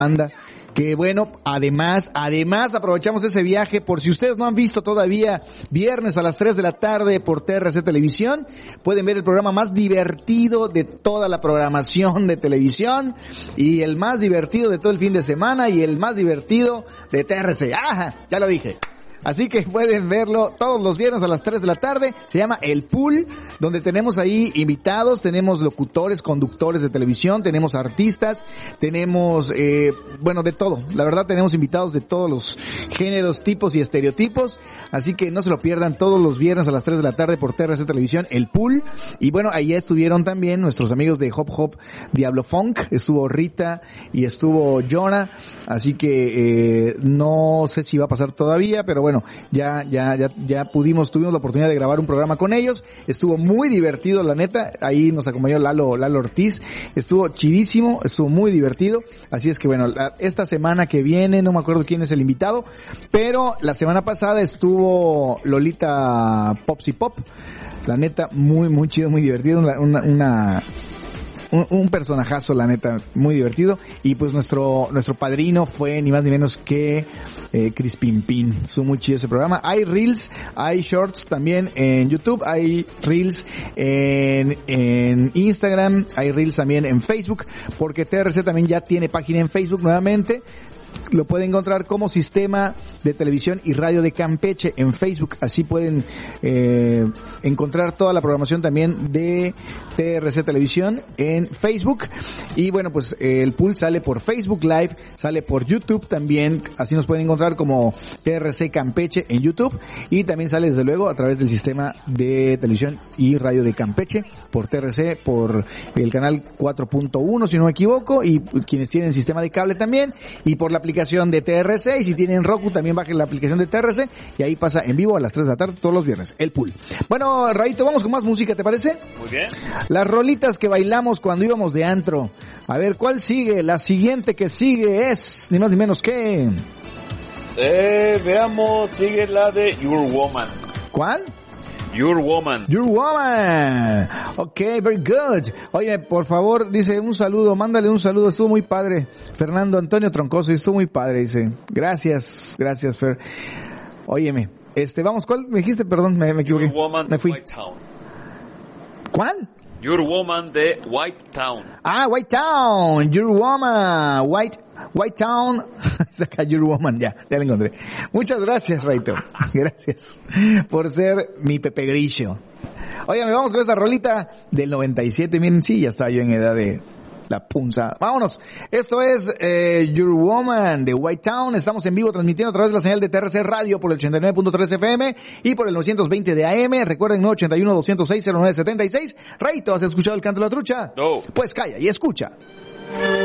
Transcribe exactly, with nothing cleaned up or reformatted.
Anda, que bueno, además, además aprovechamos ese viaje, por si ustedes no han visto todavía, viernes a las tres de la tarde por T R C Televisión, pueden ver el programa más divertido de toda la programación de televisión, y el más divertido de todo el fin de semana, y el más divertido de T R C. ¡Ajá! Ya lo dije. Así que pueden verlo todos los viernes a las tres de la tarde. Se llama El Pool, donde tenemos ahí invitados, tenemos locutores, conductores de televisión, tenemos artistas, tenemos, eh, bueno, de todo. La verdad, tenemos invitados de todos los géneros, tipos y estereotipos. Así que no se lo pierdan todos los viernes a las tres de la tarde por T R C Televisión, El Pool. Y bueno, ahí estuvieron también nuestros amigos de Hop Hop Diablo Funk. Estuvo Rita y estuvo Jonah. Así que eh, no sé si va a pasar todavía, pero bueno. Bueno, ya, ya, ya, ya pudimos, tuvimos la oportunidad de grabar un programa con ellos, estuvo muy divertido, la neta, ahí nos acompañó Lalo, Lalo Ortiz, estuvo chidísimo, estuvo muy divertido, así es que bueno, la, esta semana que viene, no me acuerdo quién es el invitado, pero la semana pasada estuvo Lolita Popsy Pop, la neta, muy, muy chido, muy divertido, una, una, una Un, un personajazo, la neta, muy divertido. Y pues nuestro nuestro padrino fue ni más ni menos que eh, Crispin Pin. Estuvo muy chido ese programa. Hay reels, hay shorts también en YouTube, hay reels en, en Instagram, hay reels también en Facebook, porque T R C también ya tiene página en Facebook nuevamente. Lo pueden encontrar como Sistema de Televisión y Radio de Campeche en Facebook. Así pueden eh, encontrar toda la programación también de T R C Televisión en Facebook. Y bueno, pues eh, el pool sale por Facebook Live, sale por YouTube también. Así nos pueden encontrar como T R C Campeche en YouTube. Y también sale desde luego a través del Sistema de Televisión y Radio de Campeche por T R C, por el canal cuatro punto uno si no me equivoco. Y quienes tienen sistema de cable también. Y por la aplicación de T R C, y si tienen Roku también bajen la aplicación de T R C, y ahí pasa en vivo a las tres de la tarde todos los viernes, El Pool. Bueno, Raito, vamos con más música, ¿te parece? Muy bien. Las rolitas que bailamos cuando íbamos de antro. A ver, ¿cuál sigue? La siguiente que sigue es, ni más ni menos que... Eh, veamos, sigue la de Your Woman. ¿Cuál? Your Woman. Your Woman. Ok, very good. Oye, por favor, dice un saludo, mándale un saludo, estuvo muy padre. Fernando Antonio Troncoso, estuvo muy padre, dice. Gracias, gracias, Fer. Óyeme, este, vamos, ¿cuál me dijiste? Perdón, me, me equivoqué. Your Woman me fui. de White Town. ¿Cuál? Your Woman de White Town. Ah, White Town, Your Woman, White White Town, está acá Your Woman, ya, ya la encontré. Muchas gracias, Raito. Gracias por ser mi Pepe Grillo. Oigan, me vamos con esta rolita del noventa y siete. Miren, sí, ya estaba yo en edad de la punza. Vámonos. Esto es eh, Your Woman de White Town. Estamos en vivo transmitiendo a través de la señal de T R C Radio por el ochenta y nueve punto tres F M y por el novecientos veinte de A M. Recuerden, nueve ochenta y uno, doscientos seis, cero nueve setenta y seis. Raito, ¿has escuchado el canto de la trucha? No. Pues calla y escucha.